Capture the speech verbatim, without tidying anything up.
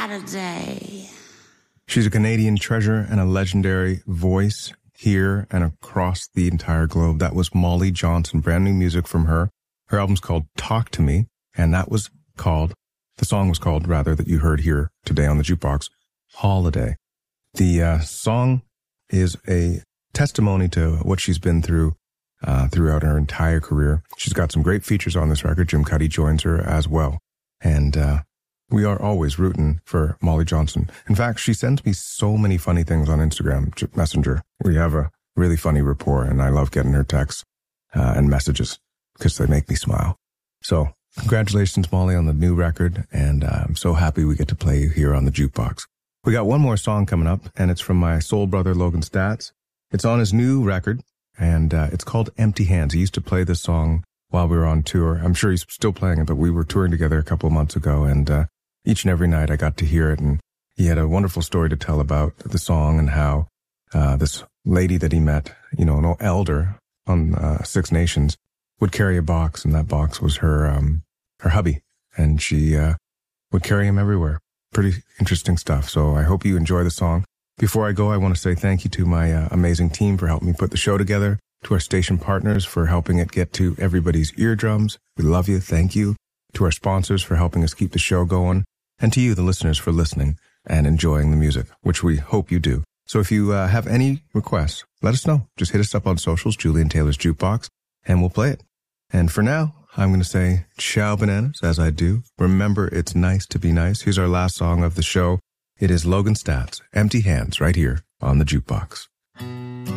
Saturday. She's a Canadian treasure and a legendary voice here and across the entire globe. That was Molly Johnson, brand new music from her. Her album's called Talk to Me, and that was called, the song was called, rather, that you heard here today on the Jukebox, Holiday. The uh, song is a testimony to what she's been through uh, throughout her entire career. She's got some great features on this record. Jim Cuddy joins her as well. And uh, we are always rooting for Molly Johnson. In fact, she sends me so many funny things on Instagram Messenger. We have a really funny rapport, and I love getting her texts uh, and messages because they make me smile. So congratulations, Molly, on the new record, and uh, I'm so happy we get to play you here on the Jukebox. We got one more song coming up, and it's from my soul brother, Logan Stats. It's on his new record, and uh, it's called Empty Hands. He used to play this song while we were on tour. I'm sure he's still playing it, but we were touring together a couple of months ago, and uh, each and every night I got to hear it, and he had a wonderful story to tell about the song and how uh, this lady that he met, you know, an elder on uh, Six Nations, would carry a box, and that box was her um, her hubby, and she uh, would carry him everywhere. Pretty interesting stuff. So I hope you enjoy the song. Before I go, I want to say thank you to my uh, amazing team for helping me put the show together, to our station partners for helping it get to everybody's eardrums. We love you. Thank you. To our sponsors for helping us keep the show going, and to you, the listeners, for listening and enjoying the music, which we hope you do. So if you uh, have any requests, let us know. Just hit us up on socials, Julian Taylor's Jukebox, and we'll play it. And for now, I'm going to say ciao bananas, as I do. Remember, it's nice to be nice. Here's our last song of the show. It is Logan Stats, Empty Hands, right here on the Jukebox.